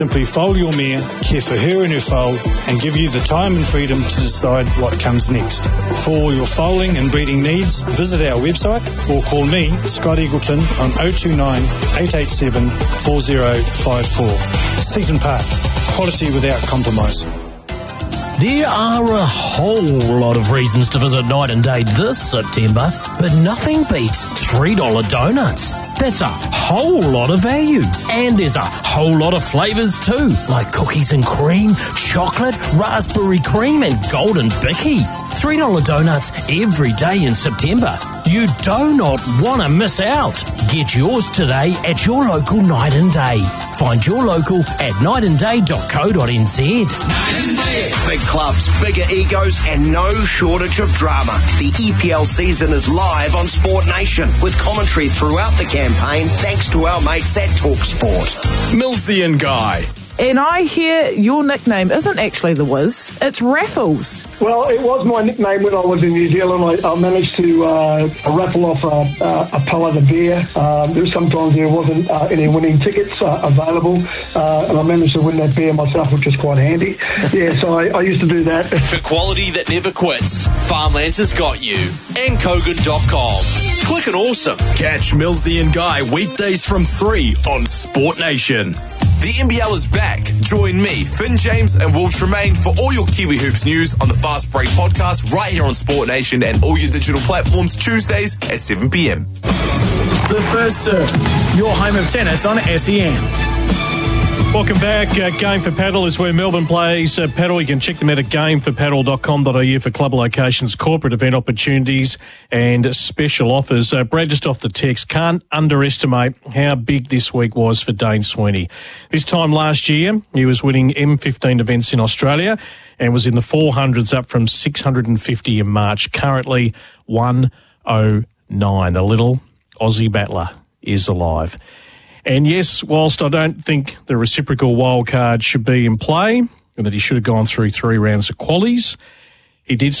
Simply foal your mare, care for her and her foal, and give you the time and freedom to decide what comes next. For all your foaling and breeding needs, visit our website or call me, Scott Eagleton, on 029 887 4054. Seaton Park, quality without compromise. There are a whole lot of reasons to visit Night and Day this September, but nothing beats $3 donuts. That's a whole lot of value. And there's a whole lot of flavours too, like cookies and cream, chocolate, raspberry cream and golden bicky. $3 donuts every day in September. You do not want to miss out. Get yours today at your local Night and Day. Find your local at nightandday.co.nz. Night and Day. Big clubs, bigger egos and no shortage of drama. The EPL season is live on Sport Nation with commentary throughout the campaign thanks to our mates at TalkSport. Millsy and Guy. And I hear your nickname isn't actually the Wiz, it's Raffles. Well, it was my nickname when I was in New Zealand. I managed to raffle off a pallet of beer. Sometimes there wasn't any winning tickets available, and I managed to win that beer myself, which was quite handy. Yeah, so I used to do that. For quality that never quits, Farmlands has got you. And Kogan.com. Click and awesome. Catch Millsy and Guy weekdays from 3 on Sport Nation. The NBL is back. Join me, Finn James and Wolf Tremaine for all your Kiwi Hoops news on the Fast Break podcast right here on Sport Nation and all your digital platforms Tuesdays at 7 p.m. The First Serve, your home of tennis on SEN. Welcome back. Game for Paddle is where Melbourne plays paddle. You can check them out at gameforpaddle.com.au for club locations, corporate event opportunities and special offers. Brad, just off the text, can't underestimate how big this week was for Dane Sweeney. This time last year, he was winning M15 events in Australia and was in the 400s, up from 650 in March. Currently 109. The little Aussie battler is alive. And yes, whilst I don't think the reciprocal wildcard should be in play and that he should have gone through 3 rounds of qualies, he did